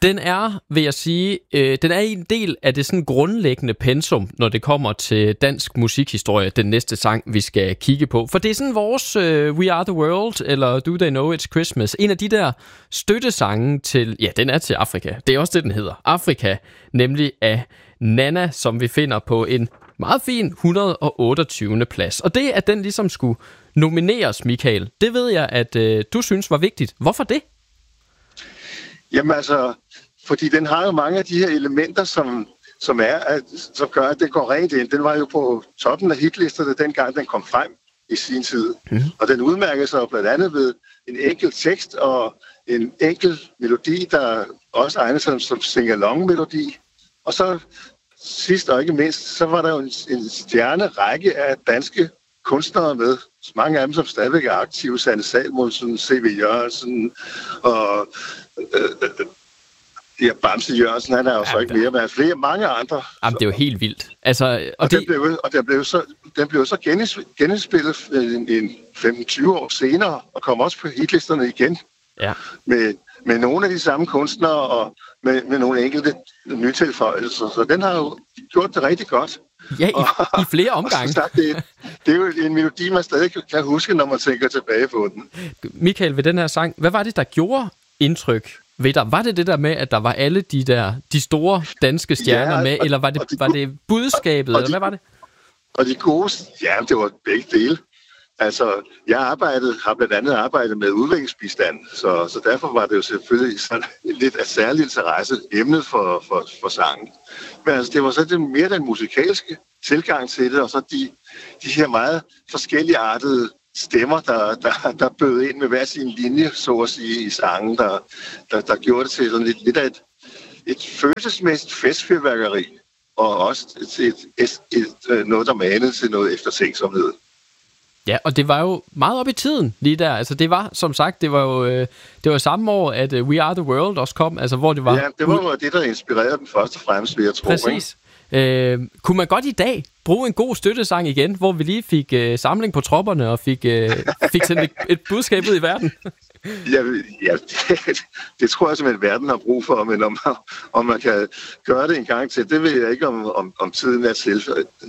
Den er, vil jeg sige, den er en del af det sådan grundlæggende pensum, når det kommer til dansk musikhistorie, den næste sang, vi skal kigge på. For det er sådan vores We Are The World, eller Do They Know It's Christmas, en af de der støttesange til, ja, den er til Afrika. Det er også det, den hedder. Afrika, nemlig af Nana, som vi finder på en meget fin 128. plads. Og det, at den ligesom skulle nomineres, Michael, det ved jeg, at du synes var vigtigt. Hvorfor det? Jamen altså, fordi den har jo mange af de her elementer, som gør, at det går rent ind. Den var jo på toppen af hitlisterne, dengang den kom frem i sin tid. Og den udmærker sig blandt andet ved en enkelt tekst og en enkel melodi, der også egner sig som sing-along-melodi. Og så sidst og ikke mindst, så var der jo en stjernerække af danske kunstnere med. Mange af dem, som stadigvæk er aktive. Sanne Salmonsen, C.V. Jørgensen og Bamse Jørgensen, han er jo så ikke mere, men mange andre. Jamen, det er jo helt vildt. Altså, den blev så genindspillet en 15-20 år senere, og kom også på hitlisterne igen. Ja. Med nogle af de samme kunstnere, og med nogle enkelte nytilføjelser. Så den har jo gjort det rigtig godt. Ja, i flere omgange. Det er jo en melodi, man stadig kan huske, når man tænker tilbage på den. Michael, ved den her sang, hvad var det, der gjorde indtryk ved dig? Var det der med, at der var alle de store danske stjerner med, eller var det budskabet, eller hvad var det? Og de gode, ja, det var begge dele. Altså, jeg har blandt andet arbejdet med udviklingsbistand, så derfor var det jo selvfølgelig sådan lidt af særlig interesse emnet for sangen. Men altså, det var så mere den musikalske tilgang til det, og så de her meget forskelligartede stemmer, der bød ind med hver sin linje, så at sige, i sangen, der gjorde det til sådan lidt af et følelsesmæssigt festfyrværkeri, og også til noget, der manede til noget eftertænksomhed. Ja, og det var jo meget op i tiden lige der. Altså det var, som sagt, det var samme år, at We Are The World også kom, altså hvor det var... Ja, det var jo det, der inspirerede den først og fremmest, vil jeg tro. Præcis. Kunne man godt i dag bruge en god støttesang igen, hvor vi lige fik samling på tropperne og fik sendt et budskab ud i verden? Ja, det tror jeg simpelthen, verden har brug for, men om man kan gøre det en gang til, det ved jeg ikke, om tiden er til.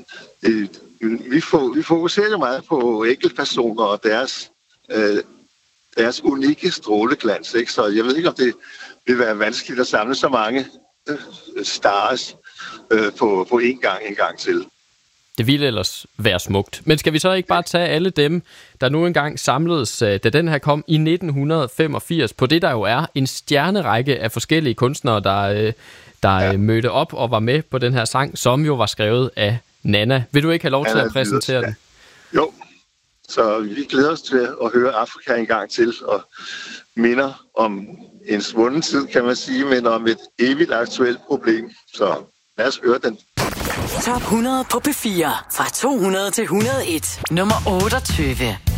Vi fokuserer jo meget på enkeltpersoner og deres unikke stråleglans, ikke? Så jeg ved ikke, om det vil være vanskeligt at samle så mange stars på en gang til. Det ville ellers være smukt. Men skal vi så ikke bare tage alle dem, der nu engang samledes, da den her kom i 1985, på det, der jo er en stjernerække af forskellige kunstnere, der mødte op og var med på den her sang, som jo var skrevet af Nana. Vil du ikke have lov til at præsentere den? Jo, så vi glæder os til at høre Afrika en gang til, og minder om en svunden tid, kan man sige, men om et evigt aktuelt problem. Så lad os høre den. Top 100 på P4 fra 200 til 101. Nummer 28.